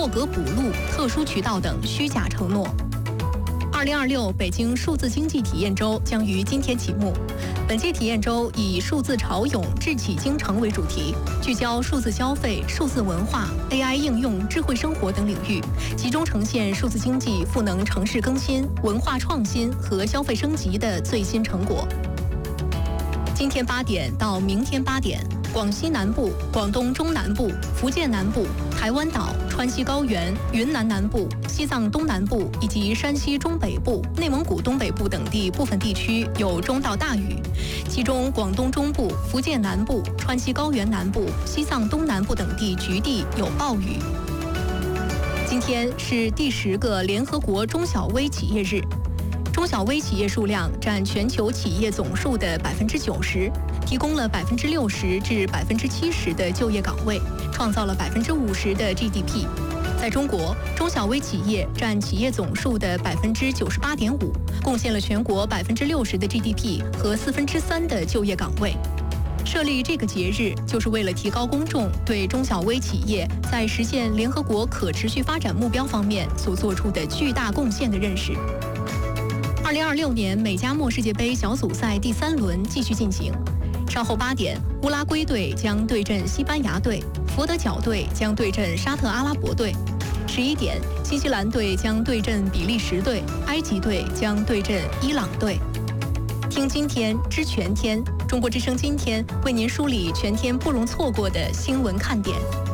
破格补录、特殊渠道等虚假承诺。2026北京数字经济体验周将于今天启幕。本届体验周以数字潮涌智启京城为主题，聚焦数字消费、数字文化、AI 应用、智慧生活等领域，集中呈现数字经济赋能城市更新、文化创新和消费升级的最新成果。今天8点到明天8点，广西南部、广东中南部、福建南部、台湾岛、川西高原、云南南部、西藏东南部以及山西中北部、内蒙古东北部等地部分地区有中到大雨，其中广东中部、福建南部、川西高原南部、西藏东南部等地局地有暴雨。今天是第10个联合国中小微企业日。中小微企业数量占全球企业总数的90%，提供了60%至70%的就业岗位，创造了50%的 GDP。在中国，中小微企业占企业总数的98.5%，贡献了全国60%的 GDP 和3/4的就业岗位。设立这个节日，就是为了提高公众对中小微企业在实现联合国可持续发展目标方面所做出的巨大贡献的认识。2026年美加墨世界杯小组赛第3轮继续进行。稍后8点，乌拉圭队将对阵西班牙队，佛得角队将对阵沙特阿拉伯队。11点，新西兰队将对阵比利时队，埃及队将对阵伊朗队。听今天知全天，中国之声今天为您梳理全天不容错过的新闻看点。